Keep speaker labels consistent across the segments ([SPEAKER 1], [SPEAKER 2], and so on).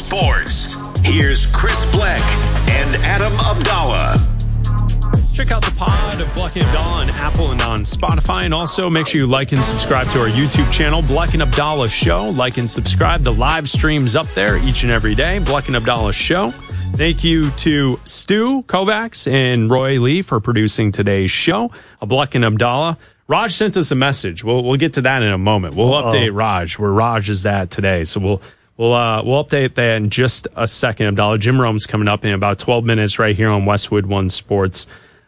[SPEAKER 1] sports. Here's Chris Bleck and Adam Abdallah.
[SPEAKER 2] Check out the pod of Bleck and Abdallah on Apple and on Spotify. And also make sure you like and subscribe to our YouTube channel, Bleck and Abdallah Show. Like and subscribe. The live stream's up there each and every day, Bleck and Abdallah Show. Thank you to Stu Kovacs and Roy Lee for producing today's show. Bleck and Abdallah. Raj sent us a message. We'll get to that in a moment. We'll update Raj, where Raj is at today. So we'll update that in just a second, Abdallah. Jim Rome's coming up in about 12 minutes right here on Westwood One Sports.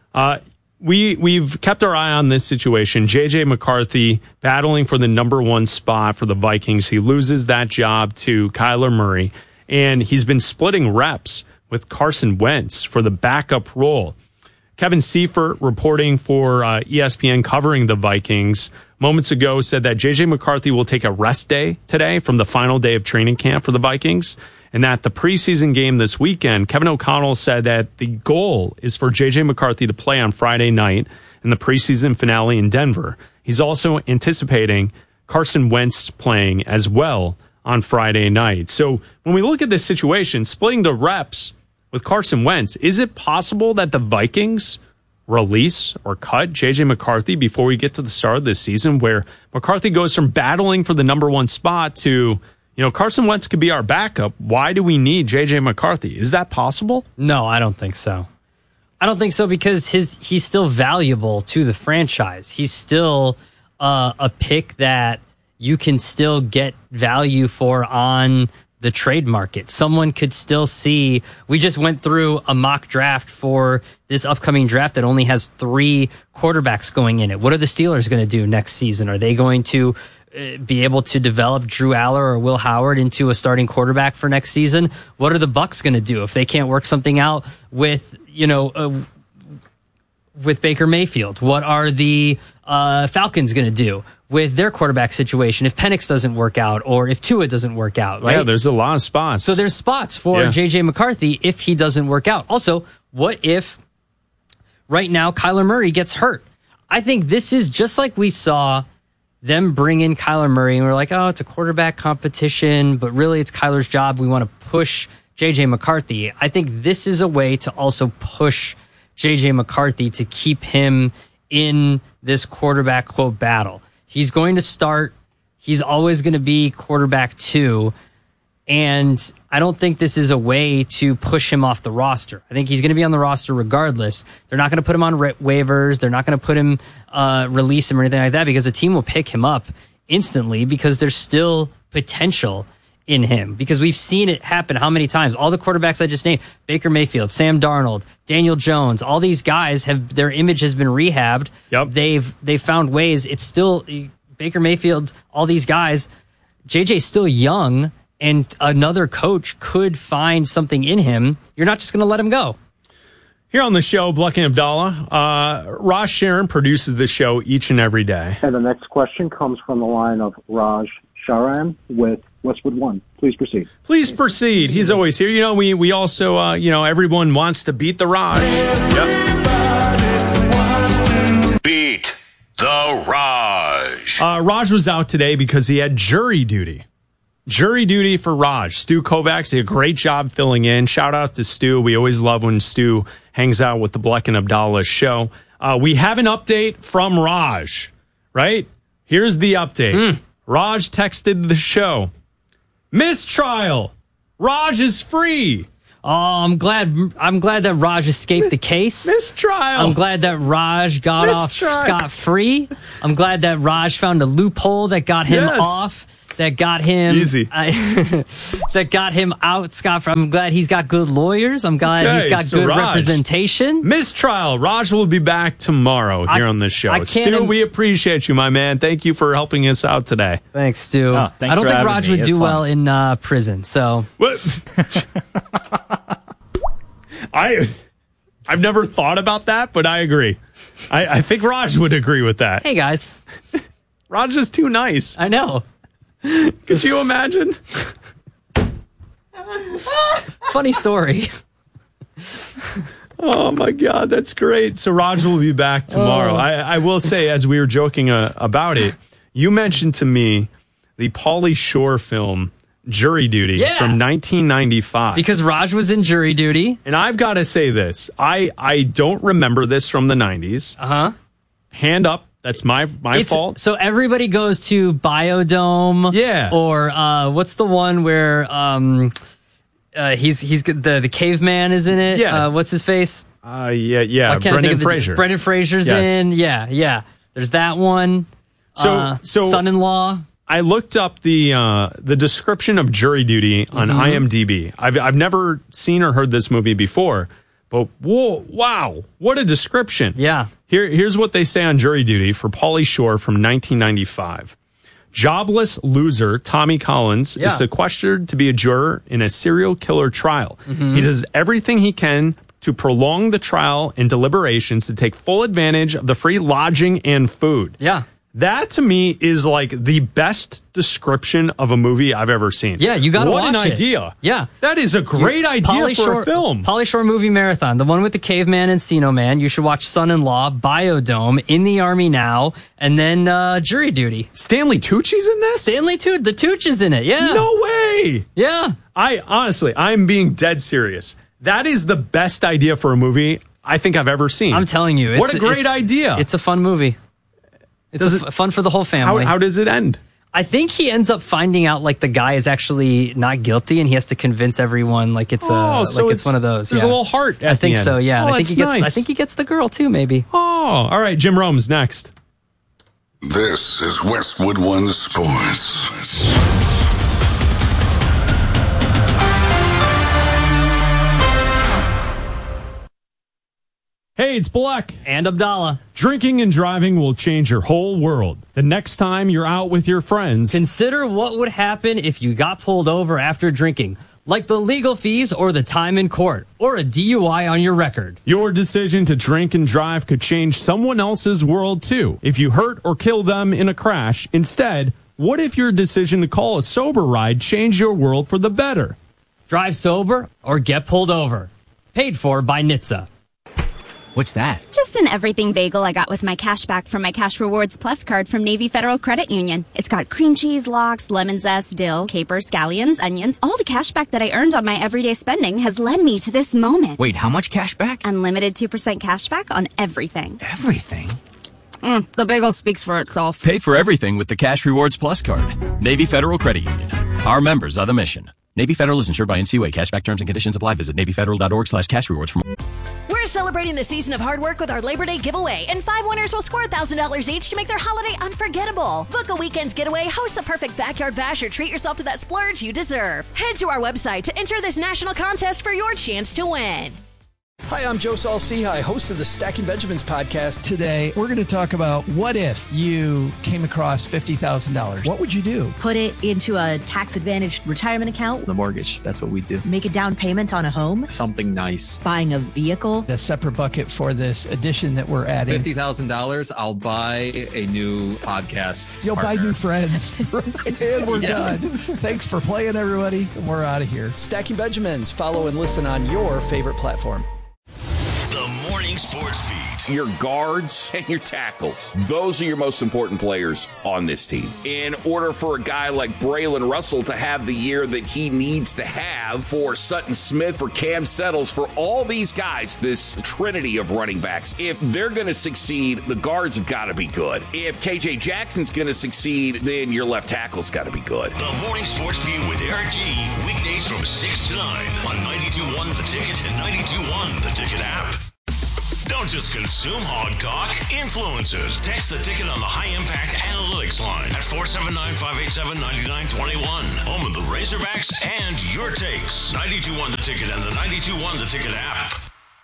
[SPEAKER 2] We've kept our eye on this situation. J.J. McCarthy battling for the number one spot for the Vikings. He loses that job to Kyler Murray, and he's been splitting reps with Carson Wentz for the backup role. Kevin Seifert, reporting for ESPN, covering the Vikings, moments ago said that J.J. McCarthy will take a rest day today from the final day of training camp for the Vikings, and that the preseason game this weekend, Kevin O'Connell said that the goal is for J.J. McCarthy to play on Friday night in the preseason finale in Denver. He's also anticipating Carson Wentz playing as well on Friday night. So when we look at this situation, splitting the reps with Carson Wentz, is it possible that the Vikings release or cut J.J. McCarthy before we get to the start of this season, where McCarthy goes from battling for the number one spot to, Carson Wentz could be our backup. Why do we need J.J. McCarthy? Is that possible?
[SPEAKER 3] No, I don't think so. I don't think so because he's still valuable to the franchise. He's still a pick that you can still get value for on the trade market. Someone could still see, we just went through a mock draft for this upcoming draft that only has 3 quarterbacks going in it. What are the Steelers going to do next season? Are they going to be able to develop Drew Aller or Will Howard into a starting quarterback for next season? What are the Bucs going to do if they can't work something out with, with Baker Mayfield? What are the Falcons going to do with their quarterback situation if Penix doesn't work out or if Tua doesn't work out, right?
[SPEAKER 2] Yeah, there's a lot of spots.
[SPEAKER 3] So there's spots for J.J. McCarthy if he doesn't work out. Also, what if right now Kyler Murray gets hurt? I think this is just like we saw them bring in Kyler Murray and we're like, oh, it's a quarterback competition, but really it's Kyler's job. We want to push J.J. McCarthy. I think this is a way to also push J.J. McCarthy to keep him in this quarterback quote battle. He's going to start. He's always going to be quarterback 2. And I don't think this is a way to push him off the roster. I think he's going to be on the roster regardless. They're not going to put him on waivers. They're not going to put him, release him or anything like that because the team will pick him up instantly because there's still potential in him, because we've seen it happen how many times? All the quarterbacks I just named, Baker Mayfield, Sam Darnold, Daniel Jones, all these guys have, their image has been rehabbed.
[SPEAKER 2] Yep.
[SPEAKER 3] They've found ways. It's still Baker Mayfield, all these guys. JJ's still young, and another coach could find something in him. You're not just going to let him go.
[SPEAKER 2] Here on the show, Bleck and Abdallah, Raj Sharon produces the show each and every day.
[SPEAKER 4] And the next question comes from the line of Raj Sharan with Westwood One. Please proceed.
[SPEAKER 2] Please proceed. He's always here. We also, everyone wants to beat the Raj. Yep.
[SPEAKER 1] Beat the Raj.
[SPEAKER 2] Raj was out today because he had jury duty. Jury duty for Raj. Stu Kovacs did a great job filling in. Shout out to Stu. We always love when Stu hangs out with the Bleck and Abdallah show. We have an update from Raj, right? Here's the update. Raj texted the show. Mistrial. Raj is free.
[SPEAKER 3] Oh, I'm glad that Raj escaped the case.
[SPEAKER 2] Mistrial.
[SPEAKER 3] I'm glad that Raj got off scot-free. I'm glad that Raj found a loophole that got him off. That got him
[SPEAKER 2] easy.
[SPEAKER 3] That got him out scot-free. I'm glad he's got good lawyers. I'm glad he's got good representation.
[SPEAKER 2] Mistrial. Raj will be back tomorrow here on this show. Stu, we appreciate you, my man. Thank you for helping us out today.
[SPEAKER 3] Thanks, Stu. I don't think Raj would do well in prison. So
[SPEAKER 2] what? I've never thought about that, but I agree. I think Raj would agree with that.
[SPEAKER 3] Hey guys,
[SPEAKER 2] Raj is too nice.
[SPEAKER 3] I know.
[SPEAKER 2] Could you imagine?
[SPEAKER 3] Funny story.
[SPEAKER 2] Oh, my God. That's great. So Raj will be back tomorrow. I will say, as we were joking about it, you mentioned to me the Pauly Shore film Jury Duty
[SPEAKER 3] Yeah.
[SPEAKER 2] from 1995.
[SPEAKER 3] Because Raj was in Jury Duty.
[SPEAKER 2] And I've got to say this. I don't remember this from the 90s.
[SPEAKER 3] Uh-huh.
[SPEAKER 2] Hand up. That's my fault.
[SPEAKER 3] So everybody goes to Biodome.
[SPEAKER 2] Yeah.
[SPEAKER 3] Or what's the one where he's the caveman is in it?
[SPEAKER 2] Yeah.
[SPEAKER 3] What's his face?
[SPEAKER 2] Yeah.
[SPEAKER 3] I can't think
[SPEAKER 2] Brendan
[SPEAKER 3] of the-
[SPEAKER 2] Fraser.
[SPEAKER 3] Brendan Fraser's
[SPEAKER 2] Yes.
[SPEAKER 3] in. Yeah. There's that one.
[SPEAKER 2] So
[SPEAKER 3] Son-in-law.
[SPEAKER 2] I looked up the description of Jury Duty on IMDb. I've never seen or heard this movie before, but wow, what a description!
[SPEAKER 3] Yeah.
[SPEAKER 2] Here's what they say on Jury Duty for Pauly Shore from 1995. Jobless loser Tommy Collins is sequestered to be a juror in a serial killer trial. He does everything he can to prolong the trial and deliberations to take full advantage of the free lodging and food.
[SPEAKER 3] Yeah.
[SPEAKER 2] That to me is like the best description of a movie I've ever seen.
[SPEAKER 3] Yeah, you got to watch it.
[SPEAKER 2] What an idea.
[SPEAKER 3] Yeah.
[SPEAKER 2] That is a great idea for a film.
[SPEAKER 3] Pauly Shore movie marathon. The one with the caveman and Encino Man. You should watch Son-in-Law, Biodome, In the Army Now, and then Jury Duty.
[SPEAKER 2] Stanley Tucci's in this?
[SPEAKER 3] Stanley the Tooch is in it. Yeah.
[SPEAKER 2] No way.
[SPEAKER 3] Yeah.
[SPEAKER 2] I'm being dead serious. That is the best idea for a movie I think I've ever seen.
[SPEAKER 3] I'm telling you.
[SPEAKER 2] What a great idea.
[SPEAKER 3] It's a fun movie. It's fun for the whole family.
[SPEAKER 2] How does it end?
[SPEAKER 3] I think he ends up finding out like the guy is actually not guilty, and he has to convince everyone like it's it's one of those.
[SPEAKER 2] There's a little heart.
[SPEAKER 3] I think so. Yeah.
[SPEAKER 2] Oh,
[SPEAKER 3] I think he gets the girl too. Maybe.
[SPEAKER 2] Oh, all right. Jim Rome's next.
[SPEAKER 5] This is Westwood One Sports.
[SPEAKER 2] Hey, it's Black.
[SPEAKER 3] And Abdallah.
[SPEAKER 2] Drinking and driving will change your whole world. The next time you're out with your friends,
[SPEAKER 3] Consider what would happen if you got pulled over after drinking, like the legal fees or the time in court, or a DUI on your record.
[SPEAKER 2] your decision to drink and drive could change someone else's world too. If you hurt or kill them in a crash, instead, what if your decision to call a sober ride changed your world for the better?
[SPEAKER 3] Drive sober or get pulled over. Paid for by NHTSA.
[SPEAKER 6] What's that?
[SPEAKER 7] Just an everything bagel I got with my cash back from my Cash Rewards Plus card from Navy Federal Credit Union. It's got cream cheese, lox, lemon zest, dill, capers, scallions, onions. All the cash back that I earned on my everyday spending has led me to this moment.
[SPEAKER 6] Wait, how much cash back?
[SPEAKER 7] Unlimited 2% cash back on everything.
[SPEAKER 6] Everything?
[SPEAKER 7] The bagel speaks for itself.
[SPEAKER 8] Pay for everything with the Cash Rewards Plus card. Navy Federal Credit Union. Our members are the mission. Navy Federal is insured by NCUA. Cashback terms and conditions apply. Visit NavyFederal.org/cashrewards for more.
[SPEAKER 9] We're celebrating the season of hard work with our Labor Day giveaway, and 5 winners will score $1,000 each to make their holiday unforgettable. Book a weekend's getaway, host the perfect backyard bash, or treat yourself to that splurge you deserve. Head to our website to enter this national contest for your chance to win.
[SPEAKER 10] Hi, I'm Joe Saul-Sehy, host of the Stacking Benjamins podcast. Today, we're going to talk about what if you came across $50,000. What would you do?
[SPEAKER 11] Put it into a tax-advantaged retirement account.
[SPEAKER 12] The mortgage, that's what we do.
[SPEAKER 11] Make a down payment on a home.
[SPEAKER 12] Something nice.
[SPEAKER 11] Buying a vehicle.
[SPEAKER 10] A separate bucket for this edition that we're adding.
[SPEAKER 12] $50,000, I'll buy a new podcast.
[SPEAKER 10] You'll
[SPEAKER 12] partner.
[SPEAKER 10] buy new friends. And we're done. Thanks for playing, everybody. And we're out of here. Stacking Benjamins. Follow and listen on your favorite platform.
[SPEAKER 1] The Morning Sports Beat.
[SPEAKER 13] Your guards and your tackles. Those are your most important players on this team. In order for a guy like Braylon Russell to have the year that he needs to have, for Sutton Smith, for Cam Settles, for all these guys, this trinity of running backs, if they're going to succeed, the guards have got to be good. If KJ Jackson's going to succeed, then your left tackle's got to be good.
[SPEAKER 1] The Morning Sports Beat with Eric G. Weekdays from 6 to 9 on 92.1 The Ticket and 92.1 The Ticket app. Don't just consume Hog Talk. Influence it. Text The Ticket on the High Impact Analytics line at 479-587-9921. Home of the Razorbacks and your takes. 92.1 The Ticket and the 92.1 The Ticket app.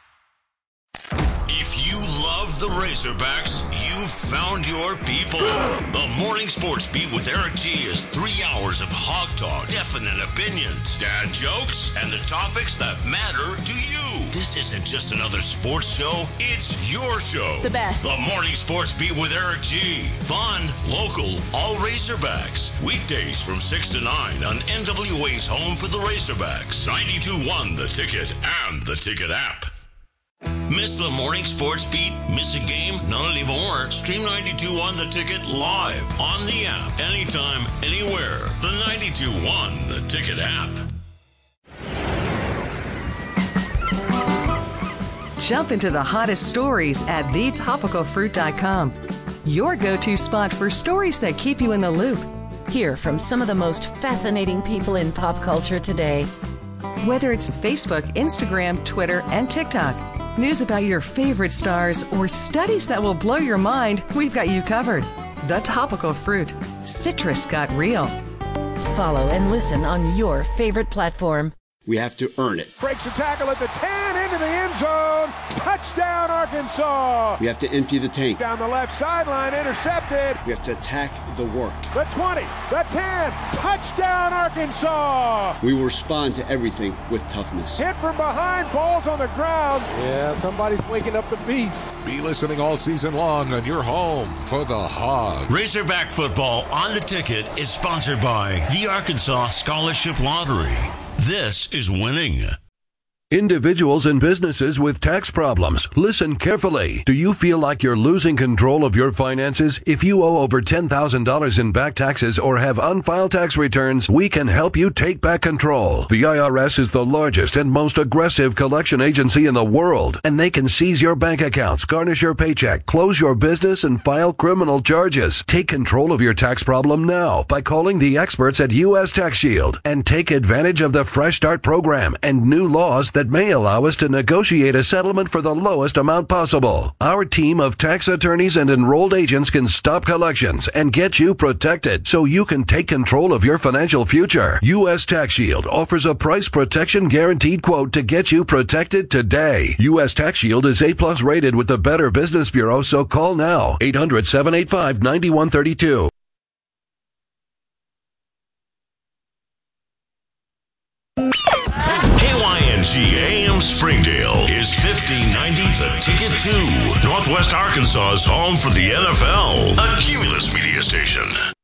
[SPEAKER 1] If you love the Razorbacks, you've found your people. The Morning Sports Beat with Eric G is 3 hours of hog talk, definite opinions, dad jokes, and the topics that matter to you. This isn't just another sports show, it's your show.
[SPEAKER 9] The best.
[SPEAKER 1] The Morning Sports Beat with Eric G. Fun, local, all Razorbacks. Weekdays from 6 to 9 on NWA's home for the Razorbacks. 92.1 The Ticket and the Ticket app. Miss the morning sports beat? Miss a game? Not anymore. Stream 92 on the Ticket live on the app. Anytime, anywhere. The 92.1 The Ticket app.
[SPEAKER 14] Jump into the hottest stories at thetopicalfruit.com. Your go-to spot for stories that keep you in the loop.
[SPEAKER 15] Hear from some of the most fascinating people in pop culture today.
[SPEAKER 14] Whether it's Facebook, Instagram, Twitter, and TikTok, news about your favorite stars, or studies that will blow your mind, we've got you covered. The Topical Fruit. Citrus got real.
[SPEAKER 15] Follow and listen on your favorite platform.
[SPEAKER 16] We have to earn it.
[SPEAKER 17] Breaks a tackle at the 10, into the end zone. Touchdown, Arkansas.
[SPEAKER 16] We have to empty the tank.
[SPEAKER 17] Down the left sideline, intercepted.
[SPEAKER 16] We have to attack the work.
[SPEAKER 17] The 20, the 10, touchdown, Arkansas.
[SPEAKER 16] We will respond to everything with toughness.
[SPEAKER 17] Hit from behind, balls on the ground. Yeah, somebody's waking up the beast.
[SPEAKER 18] Be listening all season long on your home for the Hogs.
[SPEAKER 1] Razorback football on the Ticket is sponsored by the Arkansas Scholarship Lottery. This is winning.
[SPEAKER 19] Individuals and businesses with tax problems, listen carefully. Do you feel like you're losing control of your finances? If you owe over $10,000 in back taxes or have unfiled tax returns, we can help you take back control. The IRS is the largest and most aggressive collection agency in the world, and they can seize your bank accounts, garnish your paycheck, close your business, and file criminal charges. Take control of your tax problem now by calling the experts at U.S. Tax Shield and take advantage of the Fresh Start program and new laws that may allow us to negotiate a settlement for the lowest amount possible. Our team of tax attorneys and enrolled agents can stop collections and get you protected so you can take control of your financial future. U.S. Tax Shield offers a price protection guaranteed quote to get you protected today. U.S. Tax Shield is A+ rated with the Better Business Bureau, so call now. 800-785-9132.
[SPEAKER 1] KYNG AM Springdale is 1590 The Ticket 2, Northwest Arkansas's home for the NFL, a Cumulus media station.